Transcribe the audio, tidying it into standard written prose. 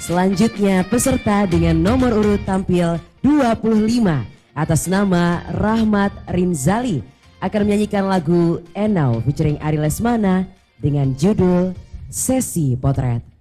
Selanjutnya peserta dengan nomor urut tampil 25 atas nama Rahmat Rinzali akan menyanyikan lagu Enau featuring Ari Lesmana dengan judul Sesi Potret.